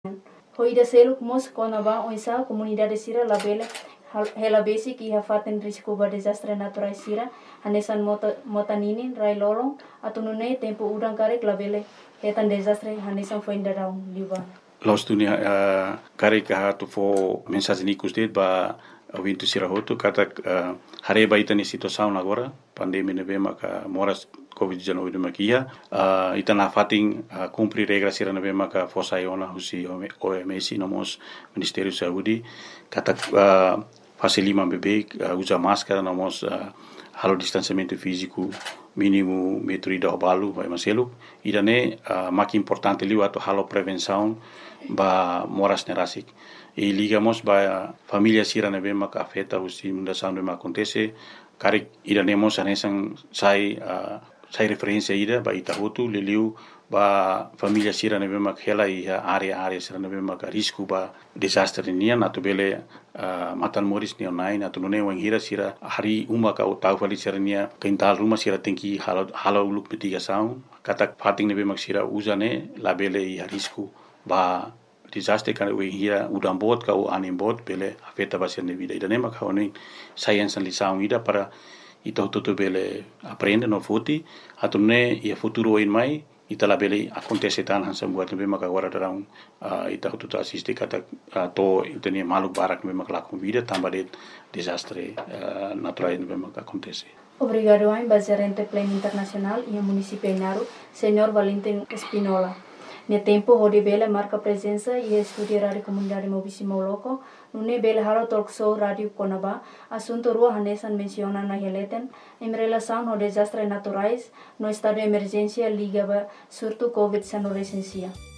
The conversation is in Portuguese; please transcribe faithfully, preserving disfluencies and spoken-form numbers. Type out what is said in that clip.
Hoida seluk mos konaba oisa comunidade sira labele hela basic iha faten risiko ba desastre natural sira hanesan mota motaninin rai lolong atunune tempo udang karek labele hetan desastre hanesan foi darau liba. Los dunia uh, karek ha tu fo mensagem nikus det ba wintu sira hotu kata uh, hareba itani situação agora pandemia neve maka moras covid dezenove makia uh, itana fating uh, cumprir regras sira neve maka fosaiona husi O M S nomos Ministério Saúde kata uh, fase lima bebê uh, usa máscara nomos uh, halo distanciamento físico mínimo metro ida balu vai maselu idane uh, mak importante liu ato halo prevenção ba moras nerasik e ligamos ba família sira neve maka afeta usi mundação de acontece karek idane mos anesan sai uh, sai referência ida ba itahutu liliu ba família sira neve mak hela i area area sira neve mak risco ba desastre nia natu bele uh, matan moris ni online atu none wang hira sira hari uma ka tau fali sira nia kental rumah sira tengki halo halo uluk mitigação kata fating neve mak sira uzane labele i risco ba desastre kan we hira udam bot ka u anim bot bele afeta ba sira vida ida nema ka oni science lição ida para ita tutu bele aprende no futi atu ne ia futuro in mai ita la bele acontece tan hansa buat nebe maka agora darang uh, ita tutu assiste kata uh, to itani maluk barak nebe maka lakon vida tamba de desastre uh, natural nebe maka acontece. Obrigado ao Gerente Pleno Internacional e ao município Inaru, senhor Valentim Espinola. Ne tempo hode bela marca presença e estudiar a comunidade mobisimo loco, nune bela halo talk show radio Conaba, assunto rua hanesan menciona na heleten, em relação ao desastre naturais, no estado de emergência ligava surto covid dezenove licencia.